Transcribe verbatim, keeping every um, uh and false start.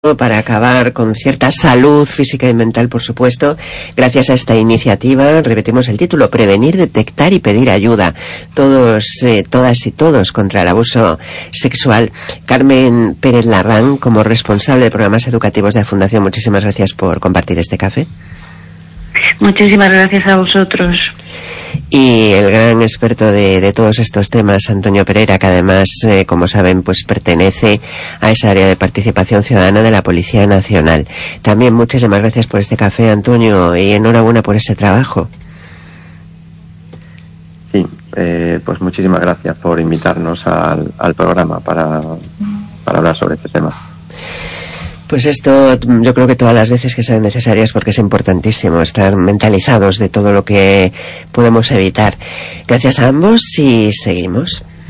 para acabar con cierta salud física y mental, por supuesto, gracias a esta iniciativa. Repetimos el título: prevenir, detectar y pedir ayuda, todos, eh, todas y todos, contra el abuso sexual. Carmen Pérez Larrán, como responsable de programas educativos de la Fundación, muchísimas gracias por compartir este café. Muchísimas gracias a vosotros. Y el gran experto de, de todos estos temas, Antonio Pereira, que además, eh, como saben, pues pertenece a esa área de participación ciudadana de la Policía Nacional. También muchísimas gracias por este café, Antonio, y enhorabuena por ese trabajo. Sí, eh, pues muchísimas gracias por invitarnos al, al programa para, para hablar sobre este tema. Pues esto yo creo que todas las veces que sean necesarias, porque es importantísimo estar mentalizados de todo lo que podemos evitar. Gracias a ambos y seguimos.